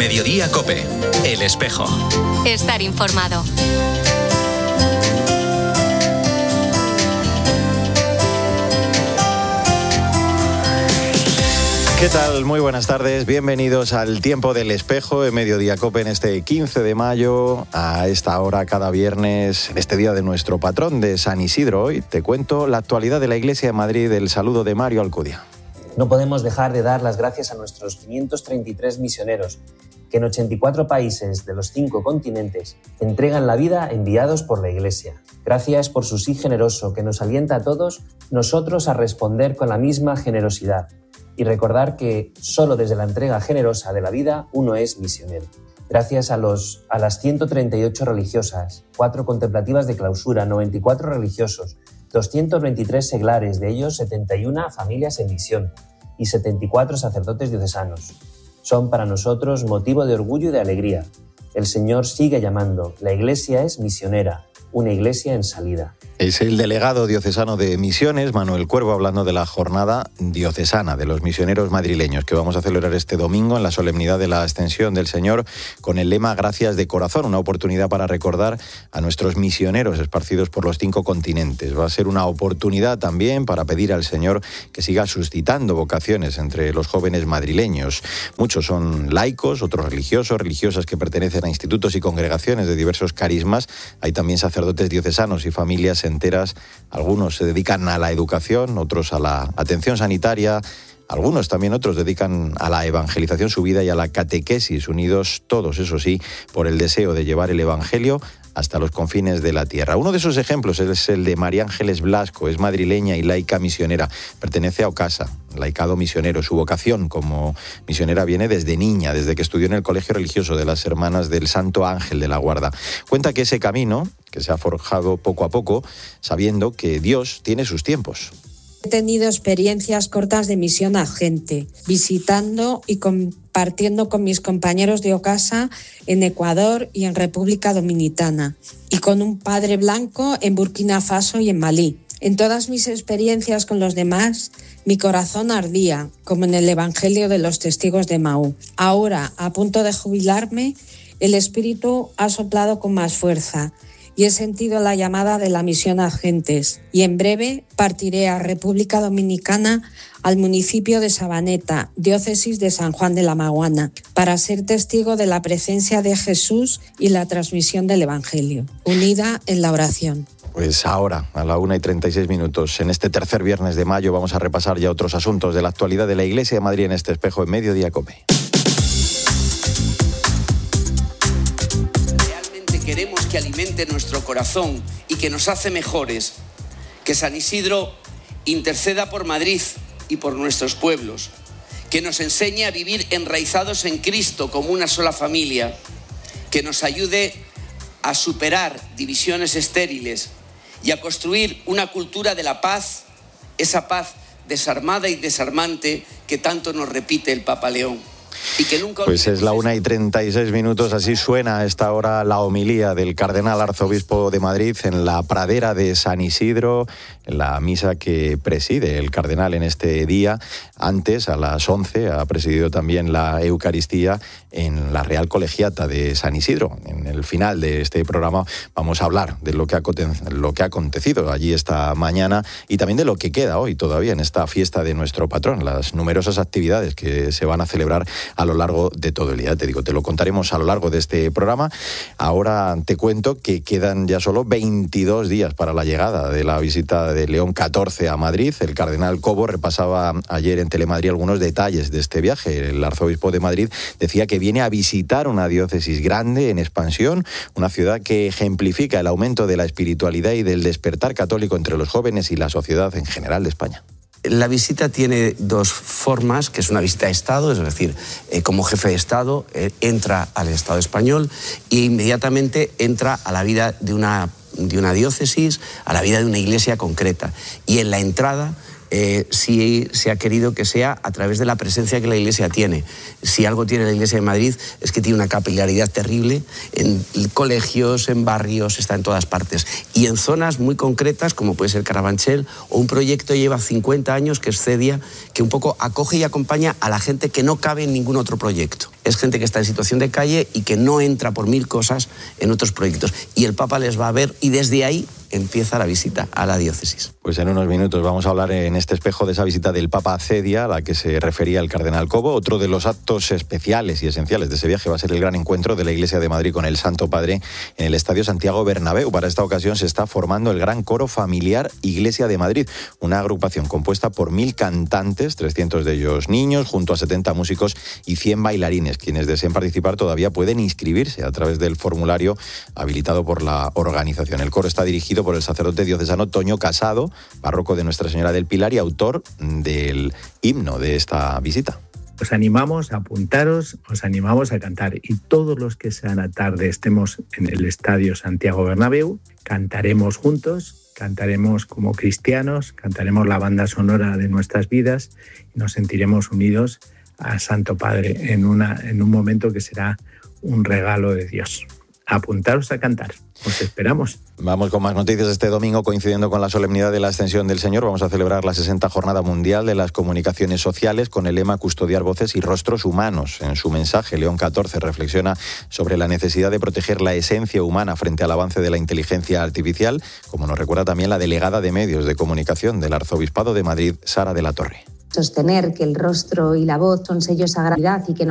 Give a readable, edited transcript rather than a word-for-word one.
Mediodía COPE. El Espejo. Estar informado. ¿Qué tal? Muy buenas tardes. Bienvenidos al Tiempo del Espejo en Mediodía COPE en este 15 de mayo. A esta hora, cada viernes, en este día de nuestro patrón de San Isidro. Hoy te cuento la actualidad de la Iglesia de Madrid. El saludo de Mario Alcudia. No podemos dejar de dar las gracias a nuestros 533 misioneros que en 84 países de los 5 continentes entregan la vida enviados por la Iglesia. Gracias por su sí generoso que nos alienta a todos nosotros a responder con la misma generosidad y recordar que solo desde la entrega generosa de la vida uno es misionero. Gracias a las 138 religiosas, 4 contemplativas de clausura, 94 religiosos, 223 seglares, de ellos 71 familias en misión y 74 sacerdotes diocesanos. Son para nosotros motivo de orgullo y de alegría. El Señor sigue llamando. La Iglesia es misionera, una iglesia en salida. Es el delegado diocesano de Misiones, Manuel Cuervo, hablando de la jornada diocesana de los misioneros madrileños que vamos a celebrar este domingo en la solemnidad de la Ascensión del Señor con el lema Gracias de Corazón, una oportunidad para recordar a nuestros misioneros esparcidos por los 5 continentes. Va a ser una oportunidad también para pedir al Señor que siga suscitando vocaciones entre los jóvenes madrileños. Muchos son laicos, otros religiosos, religiosas que pertenecen a institutos y congregaciones de diversos carismas. Hay también sacerdotes diocesanos y familias enteras. Algunos se dedican a la educación, otros a la atención sanitaria, algunos también otros dedican a la evangelización su vida y a la catequesis, unidos todos, eso sí, por el deseo de llevar el evangelio hasta los confines de la tierra. Uno de esos ejemplos es el de María Ángeles Blasco, es madrileña y laica misionera, pertenece a Ocasa, laicado misionero. Su vocación como misionera viene desde niña, desde que estudió en el Colegio Religioso de las Hermanas del Santo Ángel de la Guarda. Cuenta que ese camino, que se ha forjado poco a poco, sabiendo que Dios tiene sus tiempos. He tenido experiencias cortas de misión a gente, visitando y compartiendo con mis compañeros de Ocasa en Ecuador y en República Dominicana, y con un padre blanco en Burkina Faso y en Malí. En todas mis experiencias con los demás, mi corazón ardía, como en el Evangelio de los Testigos de Emaús. Ahora, a punto de jubilarme, el Espíritu ha soplado con más fuerza y he sentido la llamada de la misión a gentes. Y en breve partiré a República Dominicana, al municipio de Sabaneta, diócesis de San Juan de la Maguana, para ser testigo de la presencia de Jesús y la transmisión del Evangelio, unida en la oración. Pues ahora, a la 1:36, en este tercer viernes de mayo, vamos a repasar ya otros asuntos de la actualidad de la Iglesia de Madrid en este espejo en Mediodía COPE. Queremos que alimente nuestro corazón y que nos hace mejores. Que San Isidro interceda por Madrid y por nuestros pueblos. Que nos enseñe a vivir enraizados en Cristo como una sola familia. Que nos ayude a superar divisiones estériles y a construir una cultura de la paz, esa paz desarmada y desarmante que tanto nos repite el Papa León. Pues es la 1:36, así suena a esta hora la homilía del cardenal arzobispo de Madrid en la pradera de San Isidro, en la misa que preside el cardenal en este día. Antes, a las 11, ha presidido también la Eucaristía en la Real Colegiata de San Isidro. En el final de este programa vamos a hablar de lo que ha acontecido allí esta mañana y también de lo que queda hoy todavía en esta fiesta de nuestro patrón, las numerosas actividades que se van a celebrar a lo largo de todo el día. Te lo contaremos a lo largo de este programa. Ahora te cuento que quedan ya solo 22 días para la llegada de la visita de León XIV a Madrid. El cardenal Cobo repasaba ayer en Telemadrid algunos detalles de este viaje. El arzobispo de Madrid decía que viene a visitar una diócesis grande en expansión, una ciudad que ejemplifica el aumento de la espiritualidad y del despertar católico entre los jóvenes y la sociedad en general de España. La visita tiene 2 formas, que es una visita de Estado, es decir, como jefe de Estado entra al Estado español e inmediatamente entra a la vida de una diócesis, a la vida de una iglesia concreta. Y en la entrada sí se ha querido que sea a través de la presencia que la Iglesia tiene. Si algo tiene la Iglesia de Madrid es que tiene una capilaridad terrible en colegios, en barrios, está en todas partes. Y en zonas muy concretas, como puede ser Carabanchel, o un proyecto lleva 50 años, que es CEDIA, que un poco acoge y acompaña a la gente que no cabe en ningún otro proyecto. Es gente que está en situación de calle y que no entra por mil cosas en otros proyectos. Y el Papa les va a ver y desde ahí empieza la visita a la diócesis. Pues en unos minutos vamos a hablar en este espejo de esa visita del Papa a CEDIA, a la que se refería el cardenal Cobo. Otro de los actos especiales y esenciales de ese viaje va a ser el gran encuentro de la Iglesia de Madrid con el Santo Padre en el Estadio Santiago Bernabéu. Para esta ocasión se está formando el gran coro familiar Iglesia de Madrid, una agrupación compuesta por 1000 cantantes, 300 de ellos niños, junto a 70 músicos y 100 bailarines. Quienes deseen participar todavía pueden inscribirse a través del formulario habilitado por la organización. El coro está dirigido por el sacerdote diocesano Toño Casado, párroco de Nuestra Señora del Pilar y autor del himno de esta visita. Os animamos a apuntaros, os animamos a cantar, y todos los que esa tarde estemos en el Estadio Santiago Bernabéu, cantaremos juntos, cantaremos como cristianos, cantaremos la banda sonora de nuestras vidas y nos sentiremos unidos a Santo Padre en un momento que será un regalo de Dios. Apuntaros a cantar. Os esperamos. Vamos con más noticias. Este domingo, coincidiendo con la solemnidad de la Ascensión del Señor, vamos a celebrar la 60ª Jornada Mundial de las Comunicaciones Sociales con el lema Custodiar voces y rostros humanos. En su mensaje, León XIV reflexiona sobre la necesidad de proteger la esencia humana frente al avance de la inteligencia artificial, como nos recuerda también la delegada de Medios de Comunicación del Arzobispado de Madrid, Sara de la Torre. Sostener que el rostro y la voz son sellos sagrados y que